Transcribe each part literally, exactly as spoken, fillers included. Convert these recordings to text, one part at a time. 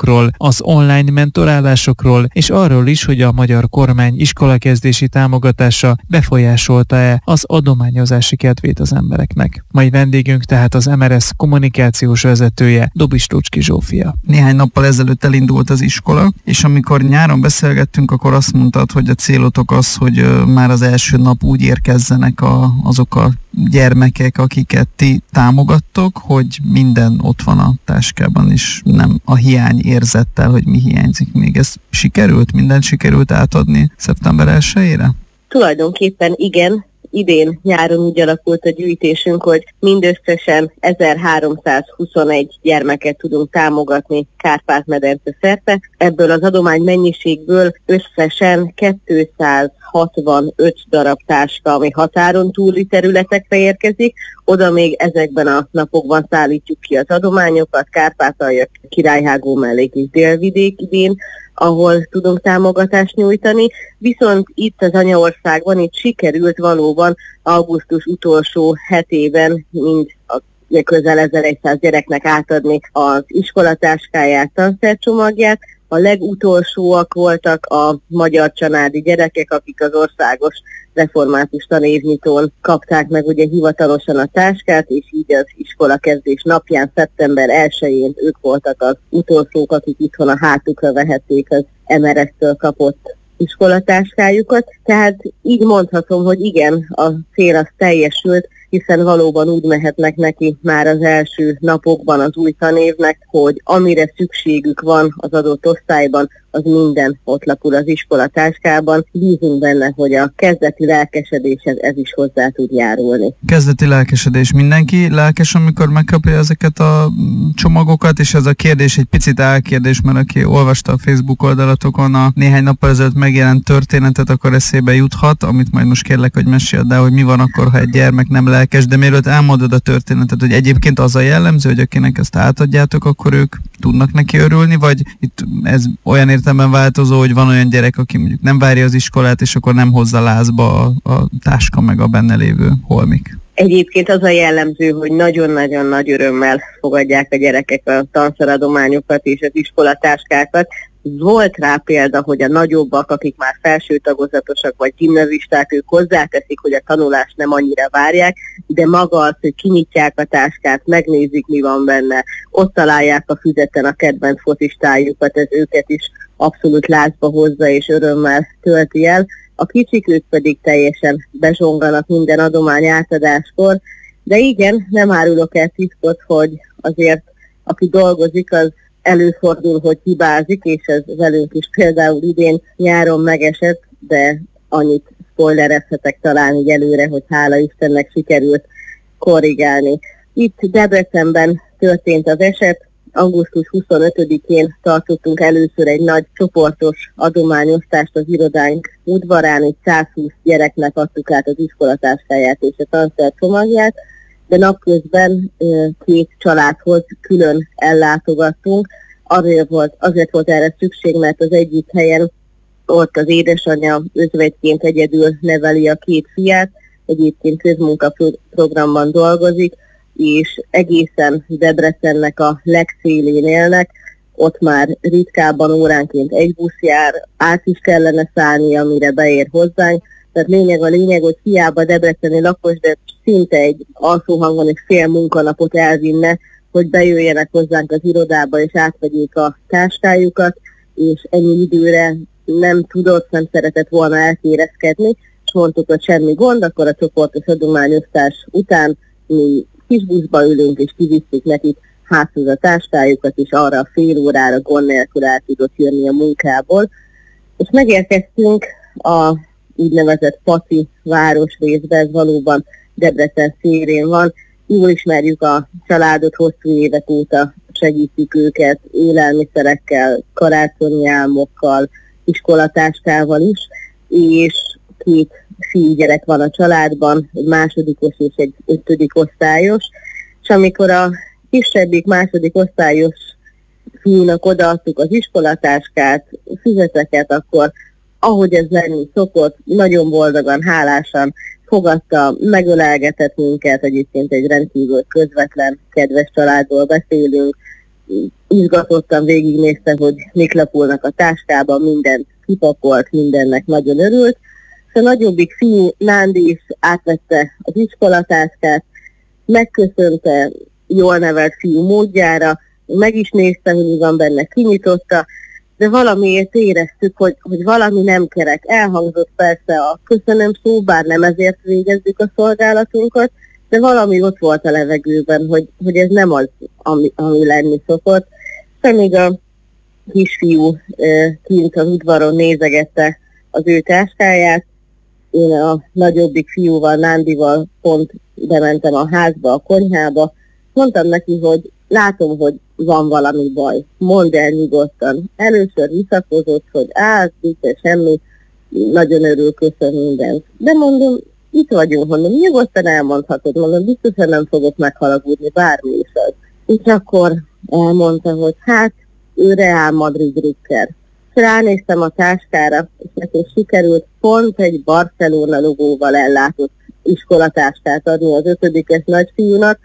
kurzusokról, az online mentorálásokról, és arról is, hogy a magyar kormány iskolakezdési támogatása befolyásolta-e az adományozási kedvét az embereknek. Mai vendégünk tehát az em er es kommunikációs vezetője, Dobis Lucski Zsófia. Néhány nappal ezelőtt elindult az iskola, és amikor nyáron beszélgettünk, akkor azt mondtad, hogy a célotok az, hogy már az első nap úgy érkezzenek a, azok a gyermekek, akiket ti támogattok, hogy minden ott van a táskában, és nem a hiány érzettel, hogy mi hiányzik még. Ez sikerült? Mindent sikerült átadni szeptember elsejére? Tulajdonképpen igen. Idén nyáron úgy alakult a gyűjtésünk, hogy mindösszesen ezerháromszázhuszonegy gyermeket tudunk támogatni Kárpát-medence szerte. Ebből az adomány mennyiségből összesen kétszázhatvanöt darab táska, ami határon túli területekre érkezik. Oda még ezekben a napokban szállítjuk ki az adományokat, Kárpátaljak, Királyhágó mellék és Délvidék idén, ahol tudunk támogatást nyújtani, viszont itt az anyaországban itt sikerült valóban augusztus utolsó hetében mind a közel ezerszáz gyereknek átadni az iskolatáskáját, tanszercsomagját. A legutolsóak voltak a magyar családi gyerekek, akik az országos református tanévnyitón kapták meg ugye hivatalosan a táskát, és így az iskolakezdés napján, szeptember elsején ők voltak az utolsók, akik itthon a hátukra vehették az em er es-től kapott iskolatáskájukat. Tehát így mondhatom, hogy igen, a cél az teljesült, hiszen valóban úgy mehetnek neki már az első napokban az új tanévnek, hogy amire szükségük van az adott osztályban, az minden ott lapul az iskolatáskában. Bízunk benne, hogy a kezdeti lelkesedéshez ez is hozzá tud járulni. Kezdeti lelkesedés. Mindenki lelkes, amikor megkapja ezeket a csomagokat, és ez a kérdés egy picit álkérdés, mert aki olvasta a Facebook oldalatokon a néhány nappal ezelőtt megjelent történetet, akkor eszébe juthat, amit majd most kérlek, hogy meséld el, hogy mi van akkor, ha egy gyermek nem lelkes, de mielőtt elmondod a történetet, hogy egyébként az a jellemző, hogy akinek ezt átadjátok, akkor ők tudnak neki örülni, vagy itt ez olyan értelemben változó, hogy van olyan gyerek, aki mondjuk nem várja az iskolát, és akkor nem hozza lázba a, a táska meg a benne lévő holmik. Egyébként az a jellemző, hogy nagyon-nagyon nagy örömmel fogadják a gyerekek a tanszeradományokat és az iskolatáskákat. Volt rá példa, hogy a nagyobbak, akik már felső tagozatosak vagy gimnazisták, ők hozzáteszik, hogy a tanulást nem annyira várják, de maga az, hogy kinyitják a táskát, megnézik, mi van benne, ott találják a füzeten a kedvenc focistájukat, ez őket is abszolút lázba hozza és örömmel tölti el. A kicsik ők pedig teljesen bezsonganak minden adomány átadáskor, de igen, nem árulok el titkot, hogy azért aki dolgozik, az előfordul, hogy hibázik, és ez velünk is például idén nyáron megesett, de annyit spoilerezhetek talán így előre, hogy hála Istennek sikerült korrigálni. Itt Debrecenben történt az eset, augusztus huszonötödikén tartottunk először egy nagy csoportos adományosztást az irodánk udvarán, itt százhúsz gyereknek adtuk át az iskolatáskáját és a tanszercsomagját, de napközben két családhoz külön ellátogattunk. Azért volt, azért volt erre szükség, mert az egyik helyen ott az édesanyja özvegyként egyedül neveli a két fiát, egyébként közmunkaprogramban dolgozik, és egészen Debrecennek a legszélén élnek, ott már ritkábban óránként egy busz jár, át is kellene szállni, amire beér hozzánk. Tehát lényeg a lényeg, hogy hiába debreceni lakos, de szinte egy alsóhangon egy fél munkanapot elvinne, hogy bejöjjenek hozzánk az irodába, és átvegyék a táskájukat, és ennyi időre nem tudott, nem szeretett volna elkérezkedni, és mondtuk, hogy semmi gond, akkor a csoportos adományosztás után mi kis buszba ülünk, és kivisszük nekik házhoz a táskájukat, és arra a fél órára gond nélkül el tudott jönni a munkából. És megérkeztünk a úgynevezett Paci városrészbe, ez valóban Debrecen szélén van. Jól ismerjük a családot, hosszú évek óta segítjük őket élelmiszerekkel, karácsonyi álmokkal, iskolatáskával is, és két fiúgyerek van a családban, egy másodikos és egy ötödik osztályos, és amikor a kisebbik második osztályos fiúnak odaadtuk az iskolatáskát, füzeteket, akkor ahogy ez lenni szokott, nagyon boldogan, hálásan fogadta, megölelgetett minket, egyébként egy rendkívül közvetlen, kedves családról beszélünk, izgatottan végignézte, hogy mik lapulnak a táskában, mindent kipakolt, mindennek nagyon örült. És a nagyobbik fiú, Nándi is átvette az iskolatáskát, megköszönte jól nevelt fiú módjára, meg is nézte, hogy mi van benne, kinyitotta, de valamiért éreztük, hogy, hogy valami nem kerek. Elhangzott persze a köszönöm szó, bár nem ezért végezzük a szolgálatunkat, de valami ott volt a levegőben, hogy, hogy ez nem az, ami, ami lenni szokott. És még a kisfiú e, kint az udvaron nézegette az ő táskáját, én a nagyobbik fiúval, Nándival pont bementem a házba, a konyhába, mondtam neki, hogy látom, hogy van valami baj, mondd el nyugodtan. Először visszakozott, hogy á, biztos semmi, nagyon örül, köszön mindent. De mondom, itt vagyunk, mondom, nyugodtan elmondhatod, mondom, biztosan nem fogok meghalagudni, bármi is az. És akkor elmondta, hogy hát, ő Real Madrid drukker. Ránéztem a táskára, és nekem sikerült pont egy Barcelona logóval ellátott iskolatáskát adni az ötödikes nagyfiúnak.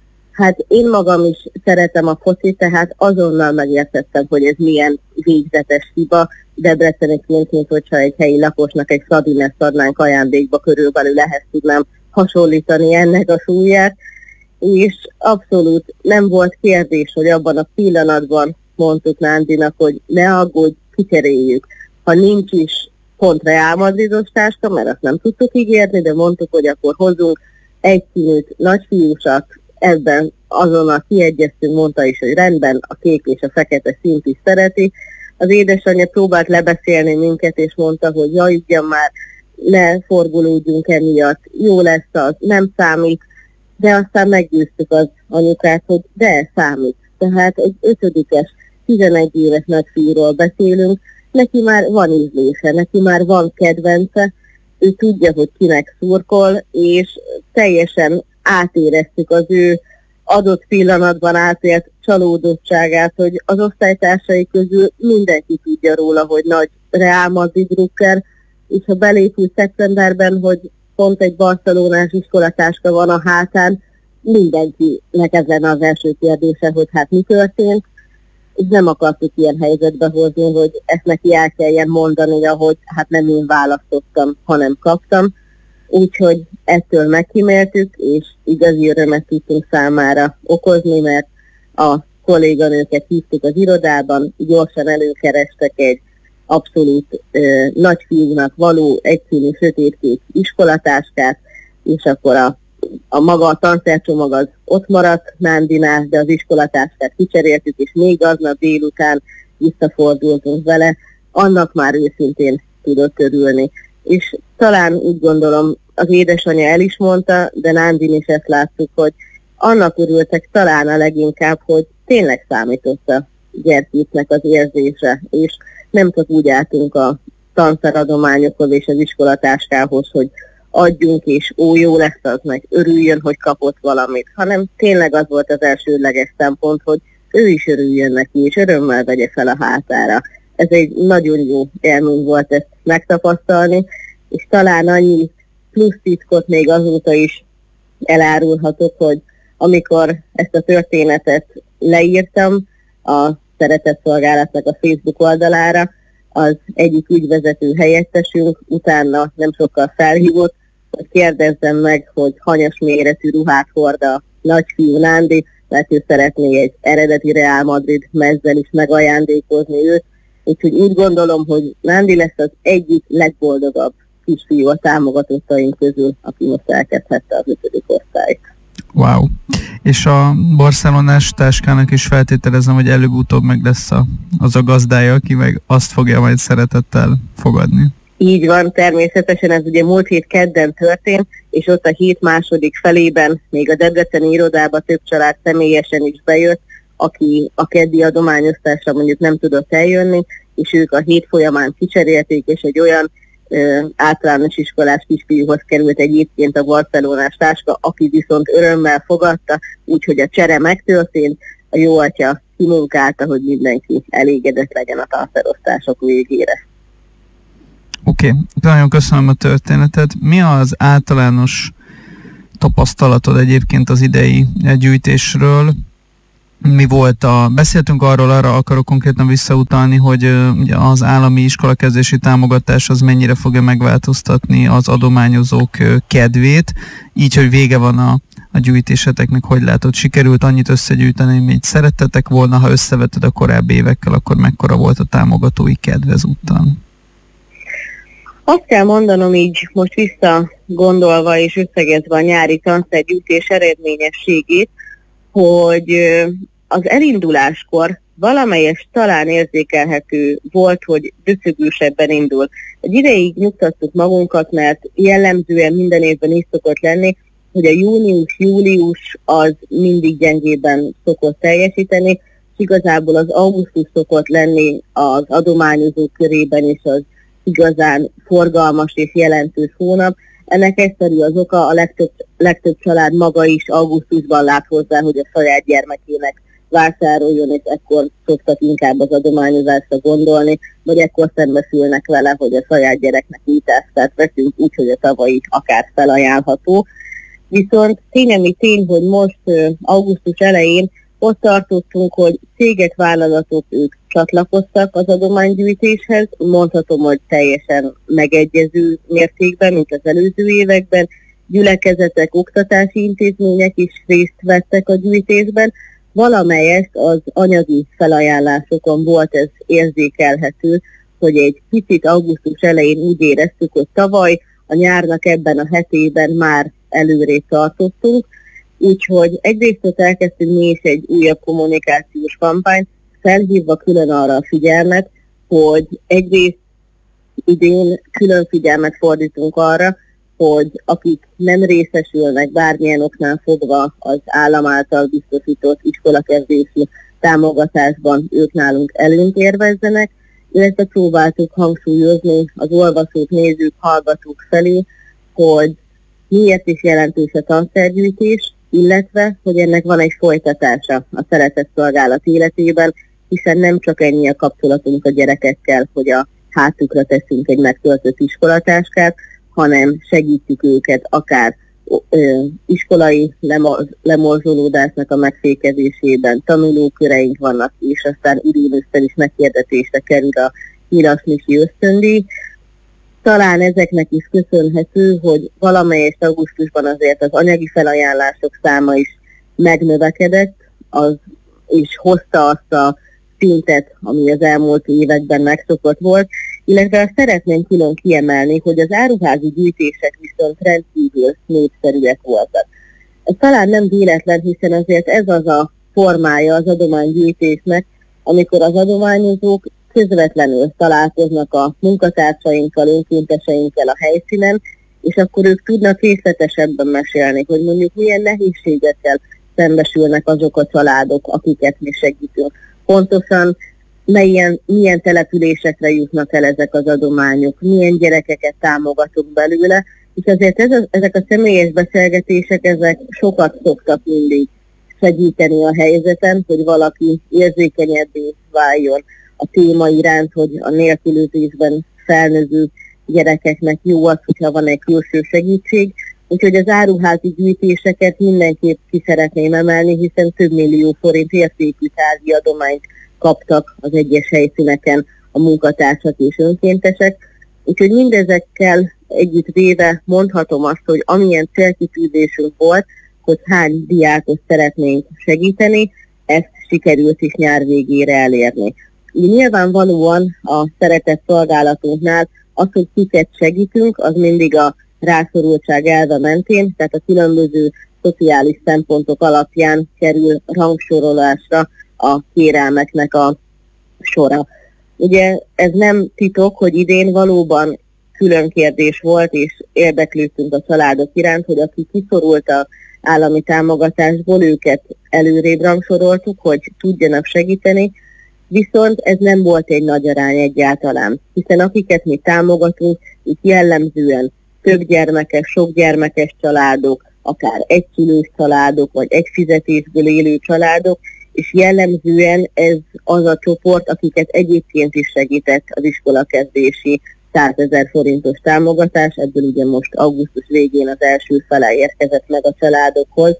Hát én magam is szeretem a focit, tehát azonnal megértettem, hogy ez milyen végzetes hiba. Debreceniként, mint hogyha egy helyi lakosnak egy Fradinest adnánk ajándékba, körülbelül ehhez tudnám hasonlítani ennek a súlyát. És abszolút nem volt kérdés, hogy abban a pillanatban mondtuk Nándinak, hogy ne aggódj, kicseréljük. Ha nincs is pont Real Madridos táska, mert azt nem tudtuk ígérni, de mondtuk, hogy akkor hozzunk egy színűt nagyfiúsat, ebben azonnal kiegyeztünk, mondta is, hogy rendben, a kék és a fekete színt is szereti. Az édesanyja próbált lebeszélni minket, és mondta, hogy jaj, ugyan már, ne forgolódjunk emiatt, jó lesz az, nem számít, de aztán meggyőztük az anyukát, hogy de számít. Tehát egy ötödikes, tizenegy éves nagyfiúról beszélünk, neki már van ízlése, neki már van kedvence, ő tudja, hogy kinek szurkol, és teljesen átéreztük az ő adott pillanatban átélt csalódottságát, hogy az osztálytársai közül mindenki tudja róla, hogy nagy Real Madrid drukker, és ha belépült szeptemberben, hogy pont egy barcelonás iskolatáska van a hátán, mindenkinek ez lenne az első kérdése, hogy hát mi történt, és nem akartuk ilyen helyzetbe hozni, hogy ezt neki el kelljen mondani, hogy hát nem én választottam, hanem kaptam. Úgyhogy ettől megkíméltük, és igazi örömet tudtunk számára okozni, mert a kolléganőket hívtuk az irodában, gyorsan előkerestek egy abszolút ö, nagyfiúnak való egyszínű sötétkék iskolatáskát, és akkor a, a maga a tanszercsomag az ott maradt Nándinál, de az iskolatáskát kicseréltük, és még aznap délután visszafordultunk vele, annak már őszintén tudott örülni. És talán úgy gondolom, az édesanyja el is mondta, de Nándin is ezt láttuk, hogy annak örültek talán a leginkább, hogy tényleg számított a gyerkőcnek az érzése, és nem csak úgy álltunk a tanszeradományokhoz és az iskolatáskához, hogy adjunk és ó, jó lesz az, meg örüljön, hogy kapott valamit, hanem tényleg az volt az elsődleges szempont, hogy ő is örüljön neki, és örömmel vegye fel a hátára. Ez egy nagyon jó élmény volt ezt megtapasztalni, és talán annyi plusz titkot még azóta is elárulhatok, hogy amikor ezt a történetet leírtam a Szeretetszolgálatnak a Facebook oldalára, az egyik ügyvezető helyettesünk utána nem sokkal felhívott, hogy kérdezzem meg, hogy hanyas méretű ruhát hord a nagyfiú Nándi, mert ő szeretné egy eredeti Real Madrid mezzel is megajándékozni őt. Úgyhogy úgy gondolom, hogy Nándi lesz az egyik legboldogabb kisfiú a támogatottaink közül, aki most elkezdhette az ötödik osztályt. Wow. És a barcelonás táskának is feltételezem, hogy előbb-utóbb meg lesz a, az a gazdája, aki meg azt fogja majd szeretettel fogadni. Így van, természetesen ez ugye múlt hét kedden történt, és ott a hét második felében még a debreceni irodába több család személyesen is bejött, aki a keddi adományosztásra mondjuk nem tudott eljönni, és ők a hét folyamán kicserélték, és egy olyan ö, általános iskolás kisfiúhoz került egyébként a barcelonás táska, aki viszont örömmel fogadta, úgyhogy a csere megtörtént, a jó atya kimunkálta, hogy mindenki elégedett legyen a tanszerosztások végére. Oké, okay. Nagyon köszönöm a történetet. Mi az általános tapasztalatod egyébként az idei gyűjtésről? mi volt a... Beszéltünk arról, arra akarok konkrétan visszautalni, hogy ugye az állami iskolakezdési támogatás az mennyire fogja megváltoztatni az adományozók kedvét, így, hogy vége van a, a gyűjtéseteknek, hogy látod, sikerült annyit összegyűjteni, mint szerettetek volna, ha összeveted a korábbi évekkel, akkor mekkora volt a támogatói kedv ezúttal? Azt kell mondanom így most visszagondolva és összegezve a nyári tanszergyűjtés eredményességét, hogy az elinduláskor valamelyes talán érzékelhető volt, hogy döcögősebben indul. Egy ideig nyugtattuk magunkat, mert jellemzően minden évben is szokott lenni, hogy a június-július az mindig gyengében szokott teljesíteni, és igazából az augusztus szokott lenni az adományozók körében is az igazán forgalmas és jelentős hónap. Ennek egyszerű az oka, a legtöbb, legtöbb család maga is augusztusban lát hozzá, hogy a saját gyermekének vásároljon, és ekkor szoktak inkább az adományozásra gondolni, vagy ekkor szembesülnek vele, hogy a saját gyereknek újtáskát veszünk, úgyhogy a tavalyi akár felajánlható. Viszont tényemi tény, hogy most augusztus elején ott tartottunk, hogy cégek, vállalatok, ők csatlakoztak az adománygyűjtéshez, mondhatom, hogy teljesen megegyező mértékben, mint az előző években. Gyülekezetek, oktatási intézmények is részt vettek a gyűjtésben, valamelyest az anyagi felajánlásokon volt ez érzékelhető, hogy egy picit augusztus elején úgy éreztük, hogy tavaly a nyárnak ebben a hetében már előrébb tartottunk, úgyhogy egyrészt ott elkezdtünk mi is egy újabb kommunikációs kampányt, felhívva külön arra a figyelmet, hogy egyrészt idén külön figyelmet fordítunk arra, hogy akik nem részesülnek bármilyen oknál fogva az állam által biztosított iskolakezdési támogatásban, ők nálunk előnyt érvezzenek, illetve próbáltuk hangsúlyozni az olvasók, nézők, hallgatók felé, hogy miért is jelentős a tanszergyűjtés, illetve, hogy ennek van egy folytatása a Szeretett Szolgálat életében, hiszen nem csak ennyi a kapcsolatunk a gyerekekkel, hogy a hátukra teszünk egy megtöltött iskolatáskát, hanem segítjük őket akár ö, iskolai lemor- lemorzsolódásnak a megfékezésében, tanulóköreink vannak, és aztán idén is meghirdetésre kerül a Nyirasmisi ösztöndíj. Talán ezeknek is köszönhető, hogy valamelyest augusztusban azért az anyagi felajánlások száma is megnövekedett, az is hozta azt a szintet, ami az elmúlt években megszokott volt, illetve azt szeretném külön kiemelni, hogy az áruházi gyűjtések viszont rendkívül népszerűek voltak. Ez talán nem véletlen, hiszen azért ez az a formája az adománygyűjtésnek, amikor az adományozók közvetlenül találkoznak a munkatársainkkal, önkénteseinkkel a helyszínen, és akkor ők tudnak részletesebben mesélni, hogy mondjuk milyen nehézségekkel szembesülnek azok a családok, akiket mi segítünk. Pontosan milyen, milyen településekre jutnak el ezek az adományok, milyen gyerekeket támogatok belőle, és azért ez a, ezek a személyes beszélgetések, ezek sokat szoktak mindig segíteni a helyzeten, hogy valaki érzékenyebbé váljon a téma iránt, hogy a nélkülözésben felnövő gyerekeknek jó az, hogyha van egy külső segítség. Úgyhogy az áruházi gyűjtéseket mindenképp ki szeretném emelni, hiszen több millió forint értékű tárgyi adományt kaptak az egyes helyszíneken a munkatársak és önkéntesek. Úgyhogy mindezekkel együtt véve mondhatom azt, hogy amilyen célkitűzésünk volt, hogy hány diákot szeretnénk segíteni, ezt sikerült is nyár végére elérni. Így nyilvánvalóan a Szeretett Szolgálatunknál az, hogy kiket segítünk, az mindig a rászorultság elve mentén, tehát a különböző szociális szempontok alapján kerül rangsorolásra a kérelmeknek a sora. Ugye ez nem titok, hogy idén valóban külön kérdés volt, és érdeklődtünk a családok iránt, hogy aki kiszorult az állami támogatásból, őket előrébb rangsoroltuk, hogy tudjanak segíteni, viszont ez nem volt egy nagy arány egyáltalán, hiszen akiket mi támogatunk, itt jellemzően több gyermekes, sok gyermekes családok, akár egyszülős családok, vagy egy fizetésből élő családok, és jellemzően ez az a csoport, akiket egyébként is segített az iskolakezdési százezer forintos támogatás, ebből ugye most augusztus végén az első fele érkezett meg a családokhoz.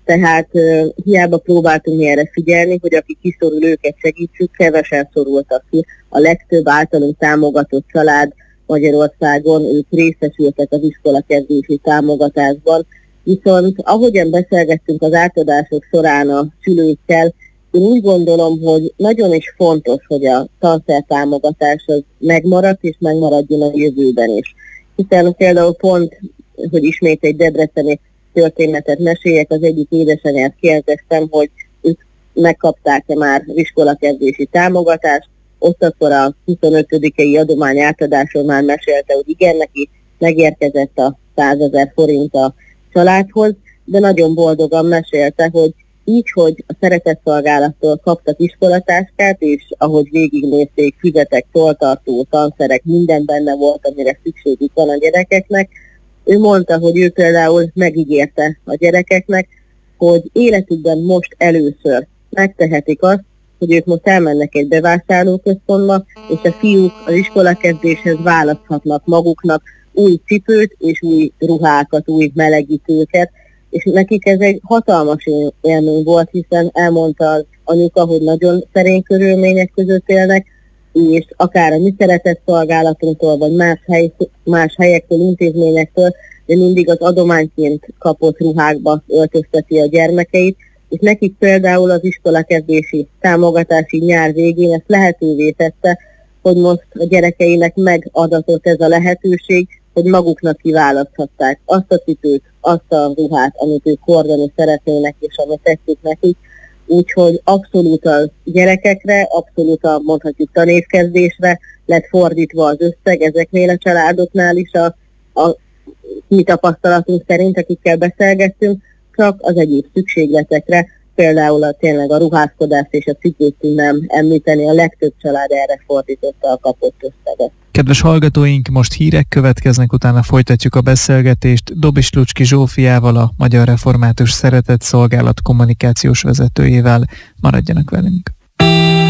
Tehát uh, hiába próbáltunk mi erre figyelni, hogy aki kiszorul, őket segítsük, kevesen szorultak ki. A legtöbb általunk támogatott család Magyarországon, ők részesültek az iskolakezdési támogatásban. Viszont ahogyan beszélgettünk az átadások során a szülőkkel, én úgy gondolom, hogy nagyon is fontos, hogy a tanszertámogatás az megmaradt és megmaradjon a jövőben is. Hiszen például pont, hogy ismét egy debreceni történetet meséljek, az egyik édesanyát kérdeztem, hogy ők megkapták-e már iskolakezdési támogatást, ott akkor a huszonötödikei adomány átadáson már mesélte, hogy igen, neki megérkezett a százezer forint a családhoz, de nagyon boldogan mesélte, hogy így, hogy a szeretetszolgálattól kaptak iskolatáskát, és ahogy végignézték, füzetek, tolltartó, tanszerek, minden benne volt, amire szükségük van a gyerekeknek. Ő mondta, hogy ő például megígérte a gyerekeknek, hogy életükben most először megtehetik azt, hogy ők most elmennek egy bevásárlóközpontba, és a fiúk az iskolakezdéshez választhatnak maguknak új cipőt és új ruhákat, új melegítőket, és nekik ez egy hatalmas élmény volt, hiszen elmondta az anyuka, hogy nagyon szerény körülmények között élnek, és akár a mi szeretetszolgálatunktól, vagy más, hely, más helyektől, intézményektől, de mindig az adományként kapott ruhákba öltözteti a gyermekeit, és nekik például az iskolakezdési támogatási nyár végén ezt lehetővé tette, hogy most a gyerekeinek megadatott ez a lehetőség, hogy maguknak kiválaszthatták azt a cipőt, azt a ruhát, amit ők hordani szeretnének, és amit tetszik nekik. Úgyhogy abszolút a gyerekekre, abszolút a mondhatjuk tanévkezdésre lett fordítva az összeg ezeknél a családoknál is a, a mi tapasztalatunk szerint, akikkel beszélgettünk, csak az egyéb szükségletekre, például a, tényleg a ruházkodást és a cipőt tudnám említeni, a legtöbb család erre fordította a kapott összeget. Kedves hallgatóink, most hírek következnek, utána folytatjuk a beszélgetést Dobis Lucski Zsófiával, a Magyar Református Szeretetszolgálat kommunikációs vezetőjével. Maradjanak velünk!